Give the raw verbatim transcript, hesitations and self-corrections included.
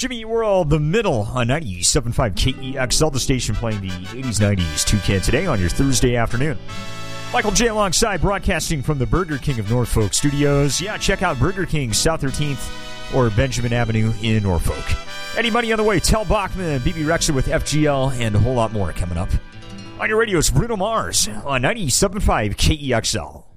Jimmy World, the middle on ninety-seven point five K E X L, the station playing the eighties, nineties two K today on your Thursday afternoon. Michael J. alongside, broadcasting from the Burger King of Norfolk studios. Yeah, check out Burger King, South thirteenth or Benjamin Avenue in Norfolk. Eddie Money on the way, Tel Bachman, B B Rexha with F G L, and a whole lot more coming up. On your radio, it's Bruno Mars on ninety-seven point five K E X L.